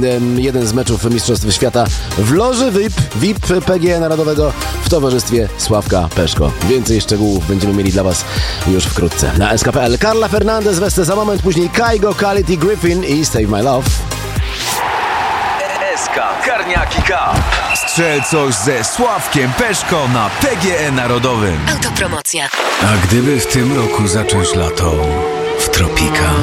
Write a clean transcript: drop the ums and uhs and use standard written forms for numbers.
jeden z meczów Mistrzostw Świata w loży VIP PGE Narodowego w towarzystwie Sławka Peszko. Więcej szczegółów będziemy mieli dla Was już wkrótce na SK.pl. Carla Fernandez wesce za moment, później Kygo, Khalid i Griffin i Save My Love. SK Karniaki Cup. Strzel coś ze Sławkiem Peszko na PGE Narodowym. Autopromocja. A gdyby w tym roku zacząć lato w tropikach?